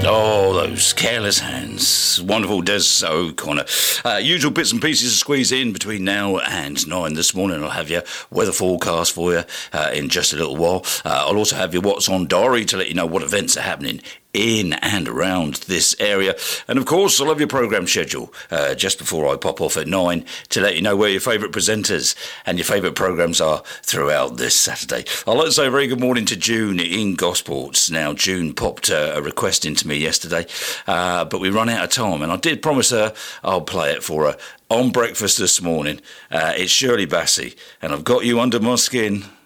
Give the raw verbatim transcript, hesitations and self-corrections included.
Oh, those careless hands. Wonderful Des O'Connor. Uh, usual bits and pieces to squeeze in between now and nine this morning. I'll have your weather forecast for you uh, in just a little while. Uh, I'll also have your What's On Diary to let you know what events are happening in and around this area. And of course, I'll have your programme schedule uh, just before I pop off at nine to let you know where your favourite presenters and your favourite programmes are throughout this Saturday. I'd like to say a very good morning to June in Gosports. Now, June popped uh, a request into me yesterday, uh, but we run out of time, and I did promise her I'll play it for her on breakfast this morning. Uh, it's Shirley Bassey, and I've got you under my skin.